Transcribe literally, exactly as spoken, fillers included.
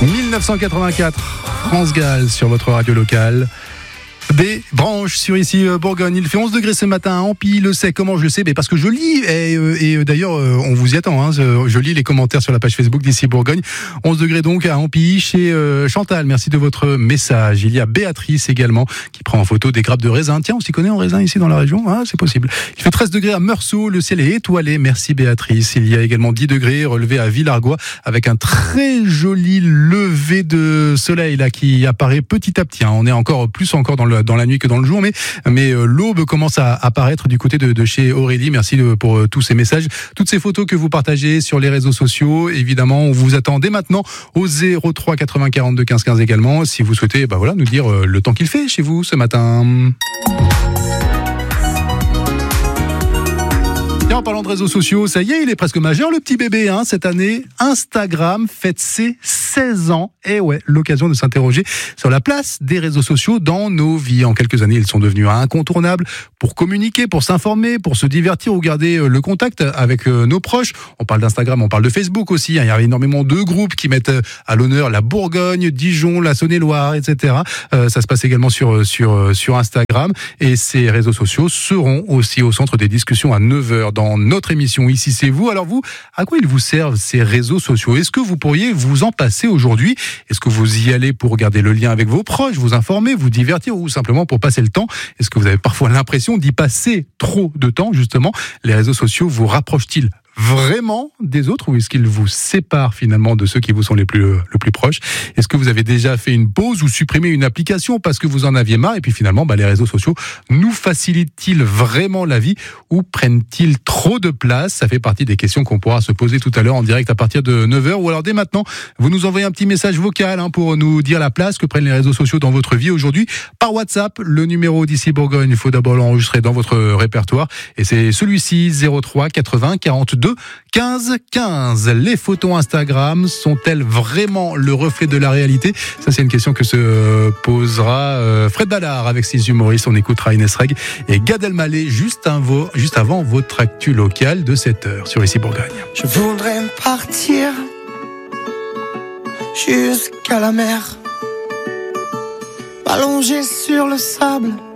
dix-neuf cent quatre-vingt-quatre, France Gall sur votre radio locale. Des branches sur ici euh, Bourgogne. Il fait onze degrés ce matin à Ampy. Le sait, comment je le sais? Mais parce que je lis et, euh, et euh, d'ailleurs euh, on vous y attend. Hein, je lis les commentaires sur la page Facebook d'ici Bourgogne. onze degrés donc à Ampy chez euh, Chantal. Merci de votre message. Il y a Béatrice également qui prend en photo des grappes de raisin. Tiens, on s'y connaît en raisin ici dans la région. Ah, c'est possible. Il fait treize degrés à Meursault. Le ciel est étoilé. Merci Béatrice. Il y a également dix degrés relevés à Villargois avec un très joli lever de soleil là qui apparaît petit à petit. Hein. On est encore plus encore dans le dans la nuit que dans le jour, mais, mais euh, l'aube commence à apparaître du côté de, de chez Aurélie. Merci de, pour euh, tous ces messages, toutes ces photos que vous partagez sur les réseaux sociaux. Évidemment, on vous attend dès maintenant au zéro trois quatre-vingts quarante-deux quinze quinze également, si vous souhaitez bah voilà, nous dire euh, le temps qu'il fait chez vous ce matin. Et en parlant de réseaux sociaux, ça y est, il est presque majeur le petit bébé hein, cette année. Instagram fête ses seize ans. Et ouais, l'occasion de s'interroger sur la place des réseaux sociaux dans nos vies. En quelques années, ils sont devenus incontournables pour communiquer, pour s'informer, pour se divertir ou garder le contact avec nos proches. On parle d'Instagram, on parle de Facebook aussi. Il y a énormément de groupes qui mettent à l'honneur la Bourgogne, Dijon, la Saône-et-Loire, et cetera. Euh, ça se passe également sur, sur, sur Instagram. Et ces réseaux sociaux seront aussi au centre des discussions à neuf heures dans notre émission Ici c'est vous. Alors vous, à quoi ils vous servent ces réseaux sociaux? Est-ce que vous pourriez vous en passer aujourd'hui? Est-ce que vous y allez pour garder le lien avec vos proches, vous informer, vous divertir ou simplement pour passer le temps? Est-ce que vous avez parfois l'impression d'y passer trop de temps justement? Les réseaux sociaux vous rapprochent-ils vraiment des autres ou est-ce qu'ils vous séparent finalement de ceux qui vous sont les plus, le plus proches? Est-ce que vous avez déjà fait une pause ou supprimé une application parce que vous en aviez marre et puis finalement bah, les réseaux sociaux nous facilitent-ils vraiment la vie ou prennent-ils trop de place? Ça fait partie des questions qu'on pourra se poser tout à l'heure en direct à partir de neuf heures ou alors dès maintenant vous nous envoyez un petit message vocal hein, pour nous dire la place que prennent les réseaux sociaux dans votre vie aujourd'hui par WhatsApp. Le numéro d'ici Bourgogne, il faut d'abord l'enregistrer dans votre répertoire et c'est celui-ci zéro trois quatre-vingts quarante-deux quinze quinze. Les photos Instagram sont-elles vraiment le reflet de la réalité? Ça c'est une question que se posera Fred Ballard avec ses humoristes. On écoutera Inès Reg et Gad Elmaleh juste, vo- juste avant votre actu locale de sept heures sur Ici Bourgogne. Je voudrais partir jusqu'à la mer, m'allonger sur le sable